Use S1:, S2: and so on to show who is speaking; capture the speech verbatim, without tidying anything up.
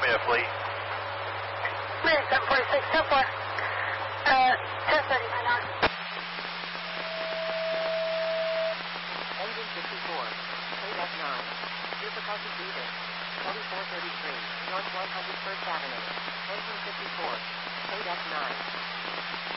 S1: Romeo fleet.
S2: Minute seven forty-six, ten four. Uh, ten thirty-nine on.
S3: Engine fifty-four, K F nine. Difficulty breathing. twenty-four thirty-three, North one hundred first Avenue. Engine fifty-four, K F nine.